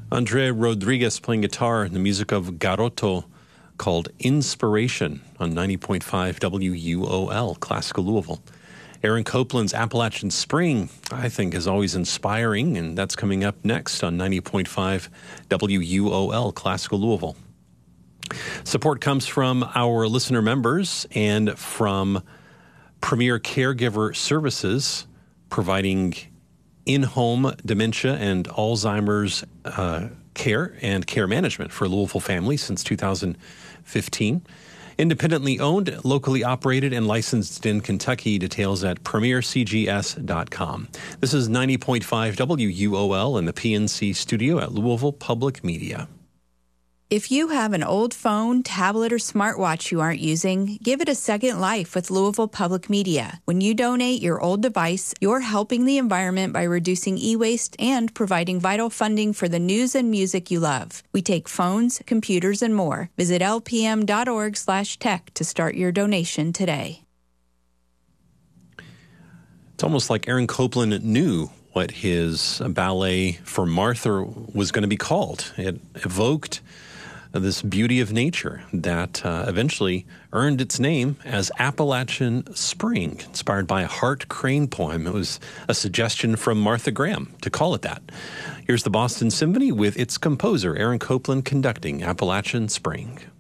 Andre Rodriguez playing guitar in the music of Garoto called Inspiration on 90.5 WUOL, Classical Louisville. Aaron Copland's Appalachian Spring, I think, is always inspiring, and that's coming up next on 90.5 WUOL, Classical Louisville. Support comes from our listener members and from Premier Caregiver Services, providing in-home dementia and Alzheimer's care and care management for Louisville families since 2015. Independently owned, locally operated, and licensed in Kentucky. Details at premiercgs.com. This is 90.5 WUOL in the PNC studio at Louisville Public Media. If you have an old phone, tablet, or smartwatch you aren't using, give it a second life with Louisville Public Media. When you donate your old device, you're helping the environment by reducing e-waste and providing vital funding for the news and music you love. We take phones, computers, and more. Visit lpm.org/tech to start your donation today. It's almost like Aaron Copland knew what his ballet for Martha was going to be called. It evoked this beauty of nature that eventually earned its name as Appalachian Spring, inspired by a Hart Crane poem. It was a suggestion from Martha Graham to call it that. Here's the Boston Symphony with its composer, Aaron Copland, conducting Appalachian Spring.